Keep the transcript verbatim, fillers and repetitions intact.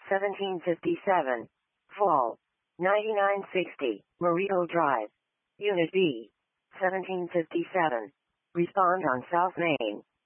seventeen fifty-seven. Fall. ninety-nine sixty, Morito Drive. Unit B. seventeen fifty-seven. Respond on South Main.